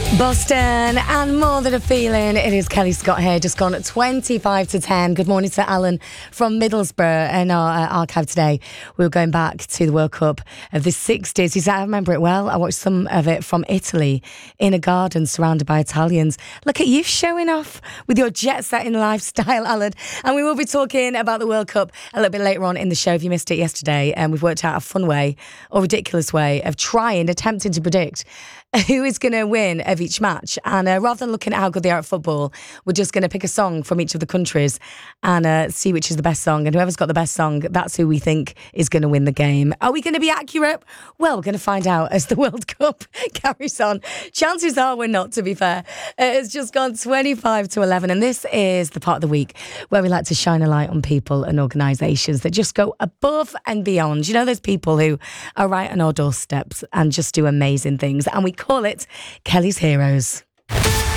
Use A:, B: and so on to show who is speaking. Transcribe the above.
A: Boston and More Than a Feeling. It is Kelly Scott here, just gone at 25 to 10. Good morning to Alan from Middlesbrough. In our archive today, we were going back to the World Cup of the 60s. He said, I remember it well. I watched some of it from Italy in a garden surrounded by Italians. Look at you showing off with your jet-setting lifestyle, Alan. And we will be talking about the World Cup a little bit later on in the show. If you missed it yesterday, and we've worked out a fun way or ridiculous way of attempting to predict who is going to win of each match. And rather than looking at how good they are at football, we're just going to pick a song from each of the countries and see which is the best song. And whoever's got the best song, that's who we think is going to win the game. Are we going to be accurate? Well, we're going to find out as the World Cup carries on. Chances are we're not, to be fair. It's just gone 25 to 11. And this is the part of the week where we like to shine a light on people and organisations that just go above and beyond. You know, those people who are right on our doorsteps and just do amazing things. And we call it Kelly's Heroes.